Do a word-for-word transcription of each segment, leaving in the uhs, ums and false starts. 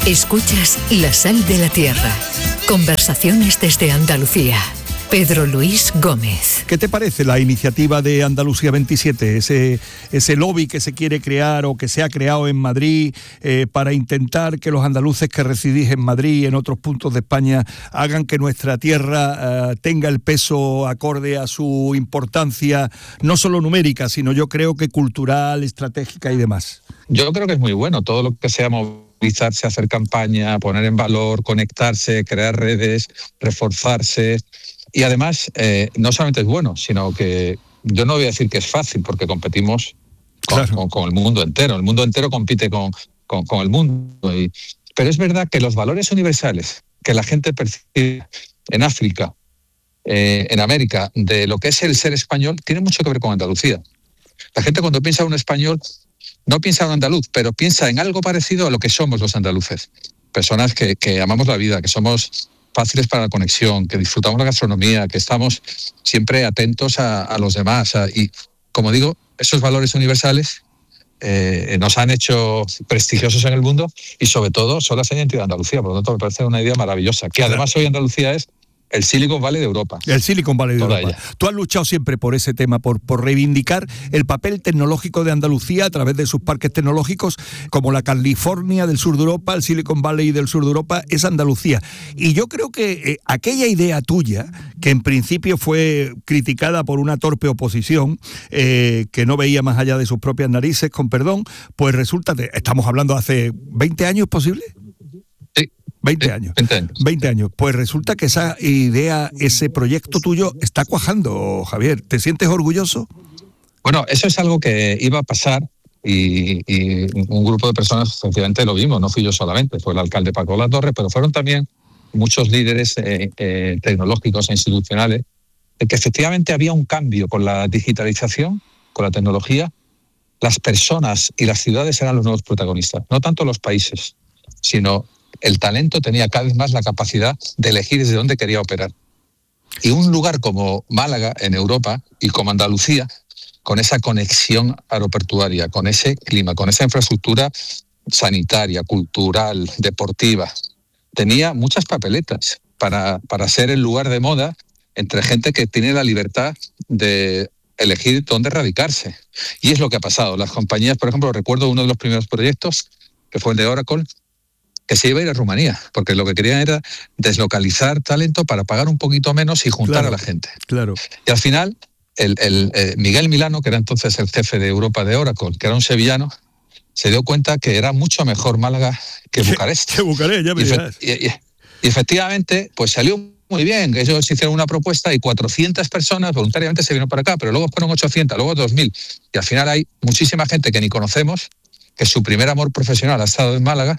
Escuchas La Sal de la Tierra. Conversaciones desde Andalucía. Pedro Luis Gómez. ¿Qué te parece la iniciativa de Andalucía veintisiete? Ese, ese lobby que se quiere crear o que se ha creado en Madrid eh, para intentar que los andaluces que residís en Madrid y en otros puntos de España hagan que nuestra tierra eh, tenga el peso acorde a su importancia, no solo numérica, sino yo creo que cultural, estratégica y demás. Yo creo que es muy bueno todo lo que sea movilizarse, hacer campaña, poner en valor, conectarse, crear redes, reforzarse. Y además, eh, no solamente es bueno, sino que yo no voy a decir que es fácil, porque competimos con, claro. con, con el mundo entero. El mundo entero compite con, con, con el mundo. Y, pero es verdad que los valores universales que la gente percibe en África, eh, en América, de lo que es el ser español, tienen mucho que ver con Andalucía. La gente cuando piensa en un español, no piensa en un andaluz, pero piensa en algo parecido a lo que somos los andaluces. Personas que, que amamos la vida, que somos fáciles para la conexión, que disfrutamos la gastronomía, que estamos siempre atentos a, a los demás. A, y, como digo, esos valores universales eh, nos han hecho prestigiosos en el mundo y, sobre todo, son la identidad de Andalucía. Por lo tanto, me parece una idea maravillosa. Que además hoy Andalucía es el Silicon Valley de Europa. El Silicon Valley de Toda Europa. Ella. Tú has luchado siempre por ese tema, por, por reivindicar el papel tecnológico de Andalucía a través de sus parques tecnológicos, como la California del sur de Europa, el Silicon Valley del sur de Europa, es Andalucía. Y yo creo que eh, aquella idea tuya, que en principio fue criticada por una torpe oposición, eh, que no veía más allá de sus propias narices, con perdón, pues resulta, de, estamos hablando hace veinte años, ¿posible? veinte años. veinte años. veinte años. Pues resulta que esa idea, ese proyecto tuyo está cuajando, Javier. ¿Te sientes orgulloso? Bueno, eso es algo que iba a pasar y, y un grupo de personas sencillamente lo vimos. No fui yo solamente, fue el alcalde Paco Latorre, pero fueron también muchos líderes eh, eh, tecnológicos e institucionales, de que efectivamente había un cambio con la digitalización, con la tecnología. Las personas y las ciudades eran los nuevos protagonistas, no tanto los países, sino el talento tenía cada vez más la capacidad de elegir desde dónde quería operar. Y un lugar como Málaga, en Europa, y como Andalucía, con esa conexión aeroportuaria, con ese clima, con esa infraestructura sanitaria, cultural, deportiva, tenía muchas papeletas para, para ser el lugar de moda entre gente que tiene la libertad de elegir dónde radicarse. Y es lo que ha pasado. Las compañías, por ejemplo, recuerdo uno de los primeros proyectos, que fue el de Oracle, que se iba a ir a Rumanía, porque lo que querían era deslocalizar talento para pagar un poquito menos y juntar claro, a la gente. Claro. Y al final, el, el, el Miguel Milano, que era entonces el jefe de Europa de Oracle, que era un sevillano, se dio cuenta que era mucho mejor Málaga que Bucarest. Que Bucarest, ya me dirás. Y, y, y efectivamente, pues salió muy bien. Ellos hicieron una propuesta y cuatrocientas personas voluntariamente se vieron para acá, pero luego fueron ochocientas, luego dos mil. Y al final hay muchísima gente que ni conocemos, que su primer amor profesional ha estado en Málaga,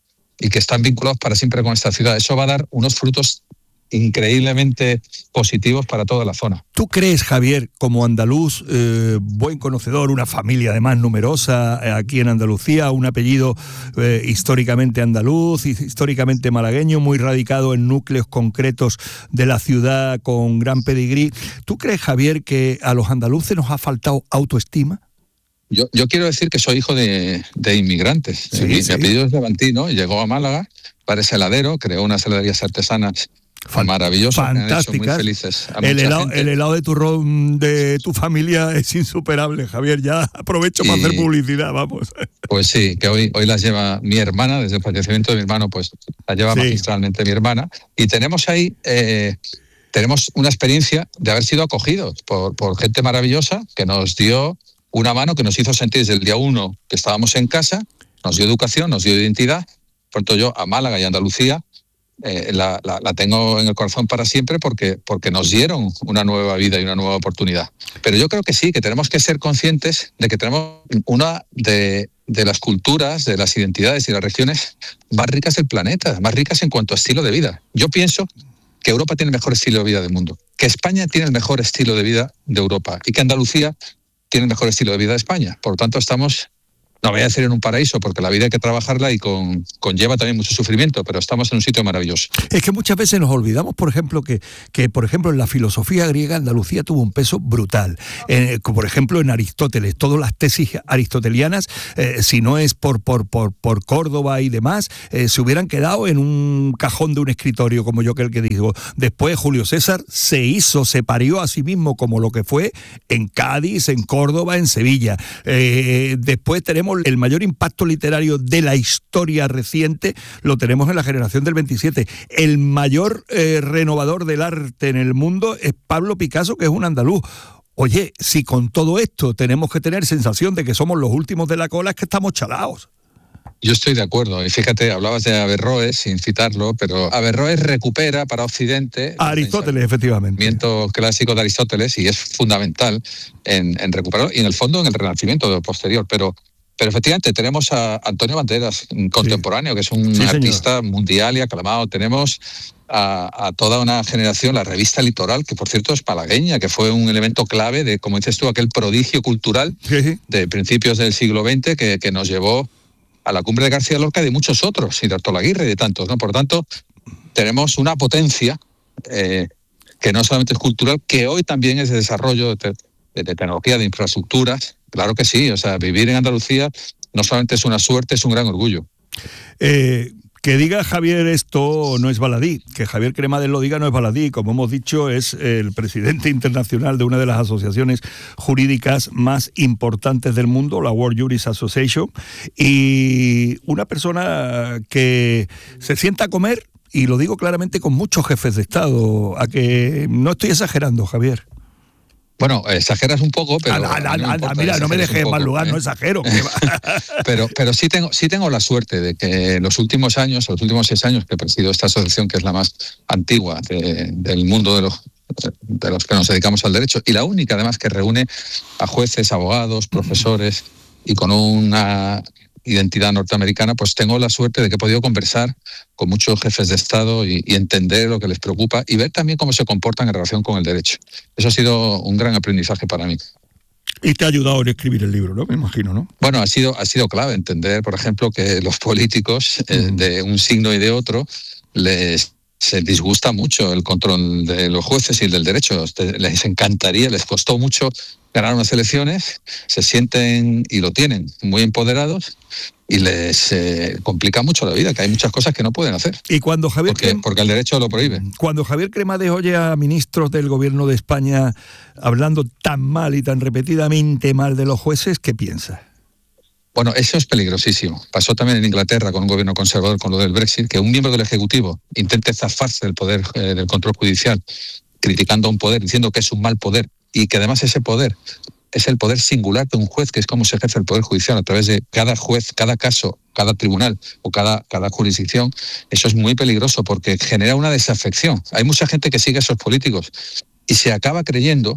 y que están vinculados para siempre con esta ciudad. Eso va a dar unos frutos increíblemente positivos para toda la zona. ¿Tú crees, Javier, como andaluz, eh, buen conocedor, una familia además numerosa eh, aquí en Andalucía, un apellido eh, históricamente andaluz, históricamente malagueño, muy radicado en núcleos concretos de la ciudad con gran pedigrí? ¿Tú crees, Javier, que a los andaluces nos ha faltado autoestima? Yo, yo quiero decir que soy hijo de, de inmigrantes. Sí, mi, sí. mi apellido es levantino, llegó a Málaga, padre heladero, creó unas heladerías artesanas maravillosas, fantásticas. Me han hecho muy felices a el, mucha helado, gente. el helado de turrón de tu familia es insuperable, Javier. Ya aprovecho y, para hacer publicidad, vamos. Pues sí, que hoy, hoy las lleva mi hermana, desde el fallecimiento de mi hermano, pues las lleva sí. magistralmente mi hermana. Y tenemos ahí... Eh, tenemos una experiencia de haber sido acogidos por, por gente maravillosa que nos dio una mano, que nos hizo sentir desde el día uno que estábamos en casa, nos dio educación, nos dio identidad. Por tanto, yo a Málaga y a Andalucía eh, la, la, la tengo en el corazón para siempre porque, porque nos dieron una nueva vida y una nueva oportunidad. Pero yo creo que sí, que tenemos que ser conscientes de que tenemos una de, de las culturas, de las identidades y las regiones más ricas del planeta, más ricas en cuanto a estilo de vida. Yo pienso que Europa tiene el mejor estilo de vida del mundo, que España tiene el mejor estilo de vida de Europa y que Andalucía tiene el mejor estilo de vida de España. Por lo tanto, estamos no voy a decir en un paraíso, porque la vida hay que trabajarla y con, conlleva también mucho sufrimiento, pero estamos en un sitio maravilloso. Es que muchas veces nos olvidamos, por ejemplo, que, que por ejemplo, en la filosofía griega Andalucía tuvo un peso brutal. Eh, por ejemplo, en Aristóteles, todas las tesis aristotelianas, eh, si no es por, por, por, por Córdoba y demás, eh, se hubieran quedado en un cajón de un escritorio, como yo que el que digo. Después Julio César se hizo, se parió a sí mismo como lo que fue en Cádiz, en Córdoba, en Sevilla. Eh, después tenemos el mayor impacto literario de la historia reciente, lo tenemos en la generación del veintisiete. El mayor eh, renovador del arte en el mundo es Pablo Picasso, que es un andaluz. Oye, si con todo esto tenemos que tener sensación de que somos los últimos de la cola, es que estamos chalaos. Yo estoy de acuerdo. Y fíjate, hablabas de Averroes, sin citarlo, pero Averroes recupera para Occidente... A Aristóteles, efectivamente. El pensamiento clásico de Aristóteles, y es fundamental en, en recuperarlo, y en el fondo en el Renacimiento posterior. Pero, pero efectivamente tenemos a Antonio Banderas, contemporáneo, sí, que es un sí, artista señor. mundial y aclamado. Tenemos a, a toda una generación, la revista Litoral, que por cierto es malagueña, que fue un elemento clave de, como dices tú, aquel prodigio cultural sí. de principios del siglo veinte que, que nos llevó a la cumbre de García Lorca y de muchos otros, y de Arturo Aguirre y de tantos, ¿no? Por tanto, tenemos una potencia eh, que no solamente es cultural, que hoy también es de desarrollo de, de, de tecnología, de infraestructuras. Claro que sí, o sea, vivir en Andalucía no solamente es una suerte, es un gran orgullo. Eh... Que diga Javier esto no es baladí, que Javier Cremades lo diga no es baladí, como hemos dicho es el presidente internacional de una de las asociaciones jurídicas más importantes del mundo, la World Jurist Association, y una persona que se sienta a comer, y lo digo claramente, con muchos jefes de Estado, a que no estoy exagerando, Javier. Bueno, exageras un poco, pero... Ah, no, no, no, mira, no me dejes en mal lugar, ¿eh? No exagero. pero pero sí, tengo, sí tengo la suerte de que en los últimos años, los últimos seis años que presido esta asociación, que es la más antigua de, del mundo de los, de los que nos dedicamos al derecho, y la única además que reúne a jueces, abogados, profesores, y con una identidad norteamericana, pues tengo la suerte de que he podido conversar con muchos jefes de Estado y, y entender lo que les preocupa y ver también cómo se comportan en relación con el derecho. Eso ha sido un gran aprendizaje para mí. Y te ha ayudado en escribir el libro, ¿no? Me imagino, ¿no? Bueno, ha sido, ha sido clave entender, por ejemplo, que los políticos eh, de un signo y de otro les se disgusta mucho el control de los jueces y el del derecho. Les encantaría, les costó mucho ganar unas elecciones, se sienten, y lo tienen, muy empoderados, y les eh, complica mucho la vida, que hay muchas cosas que no pueden hacer. Y cuando Javier porque, Crem... porque el derecho lo prohíbe. Cuando Javier Cremades oye a ministros del gobierno de España hablando tan mal y tan repetidamente mal de los jueces, ¿qué piensa? Bueno, eso es peligrosísimo. Pasó también en Inglaterra con un gobierno conservador con lo del Brexit, que un miembro del Ejecutivo intente zafarse del poder, eh, del control judicial, criticando a un poder, diciendo que es un mal poder, y que además ese poder es el poder singular de un juez, que es cómo se ejerce el poder judicial a través de cada juez, cada caso, cada tribunal o cada, cada jurisdicción. Eso es muy peligroso porque genera una desafección. Hay mucha gente que sigue a esos políticos y se acaba creyendo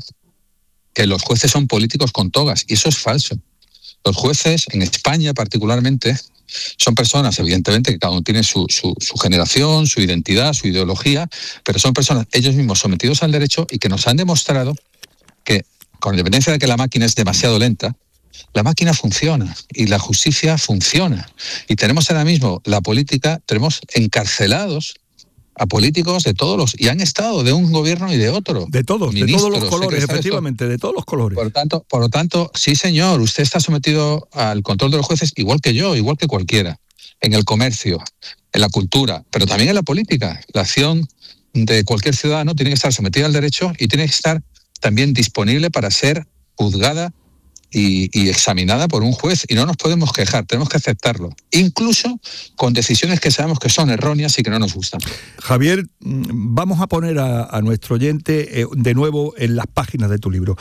que los jueces son políticos con togas, y eso es falso. Los jueces, en España particularmente, son personas, evidentemente, que cada uno tiene su, su, su generación, su identidad, su ideología, pero son personas ellos mismos sometidos al derecho y que nos han demostrado que, con independencia de que la máquina es demasiado lenta, la máquina funciona y la justicia funciona. Y tenemos ahora mismo la política, tenemos encarcelados a políticos de todos los... y han estado de un gobierno y de otro. De todos, ministros, de todos los colores, efectivamente, de todos los colores. Por lo tanto, por lo tanto, sí señor, usted está sometido al control de los jueces igual que yo, igual que cualquiera. En el comercio, en la cultura, pero también en la política. La acción de cualquier ciudadano tiene que estar sometida al derecho y tiene que estar también disponible para ser juzgada Y, y examinada por un juez, y no nos podemos quejar, tenemos que aceptarlo, incluso con decisiones que sabemos que son erróneas y que no nos gustan. Javier, vamos a poner a, a nuestro oyente eh, de nuevo en las páginas de tu libro.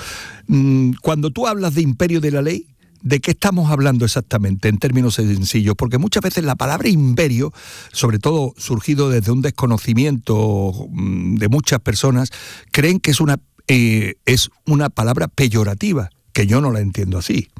Cuando tú hablas de imperio de la ley, ¿de qué estamos hablando exactamente en términos sencillos? Porque muchas veces la palabra imperio, sobre todo surgido desde un desconocimiento de muchas personas, creen que es una, eh, es una palabra peyorativa, que yo no la entiendo así.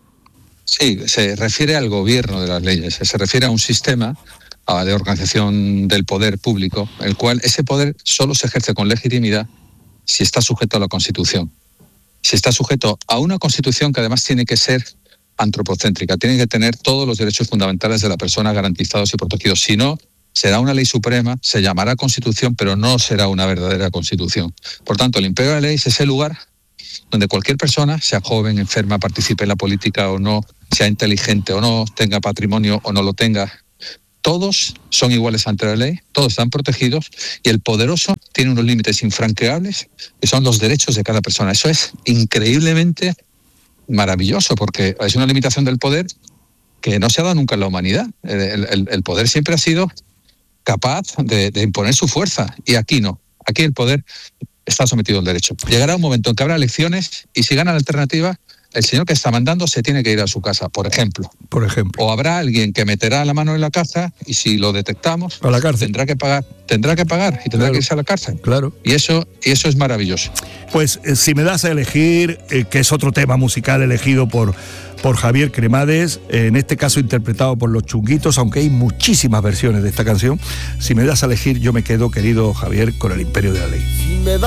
Sí, se refiere al gobierno de las leyes, se refiere a un sistema de organización del poder público, el cual ese poder solo se ejerce con legitimidad si está sujeto a la Constitución. Si está sujeto a una Constitución que además tiene que ser antropocéntrica, tiene que tener todos los derechos fundamentales de la persona garantizados y protegidos. Si no, será una ley suprema, se llamará Constitución, pero no será una verdadera Constitución. Por tanto, el imperio de la ley es ese lugar donde cualquier persona, sea joven, enferma, participe en la política o no, sea inteligente o no, tenga patrimonio o no lo tenga, todos son iguales ante la ley, todos están protegidos y el poderoso tiene unos límites infranqueables que son los derechos de cada persona. Eso es increíblemente maravilloso porque es una limitación del poder que no se ha dado nunca en la humanidad. El, el, el poder siempre ha sido capaz de, de imponer su fuerza y aquí no. Aquí el poder está sometido al derecho. Llegará un momento en que habrá elecciones y si gana la alternativa, el señor que está mandando se tiene que ir a su casa, por ejemplo. Por ejemplo. O habrá alguien que meterá la mano en la caja y si lo detectamos, a la cárcel. tendrá que pagar, tendrá que pagar y tendrá claro. que irse a la cárcel. Claro. Y eso, y eso es maravilloso. Pues eh, si me das a elegir, eh, que es otro tema musical elegido por, por Javier Cremades, eh, en este caso interpretado por Los Chunguitos, aunque hay muchísimas versiones de esta canción, si me das a elegir, yo me quedo, querido Javier, con El Imperio de la Ley.